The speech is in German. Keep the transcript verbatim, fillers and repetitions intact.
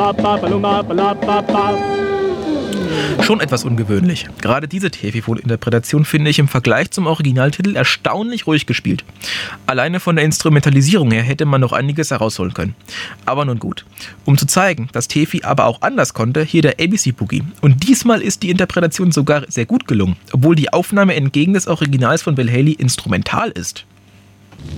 Schon etwas ungewöhnlich. Gerade diese Tefi-Fold-Interpretation finde ich im Vergleich zum Originaltitel erstaunlich ruhig gespielt. Alleine von der Instrumentalisierung her hätte man noch einiges herausholen können. Aber nun gut. Um zu zeigen, dass Tefi aber auch anders konnte, hier der A B C Boogie. Und diesmal ist die Interpretation sogar sehr gut gelungen, obwohl die Aufnahme entgegen des Originals von Bill Haley instrumental ist.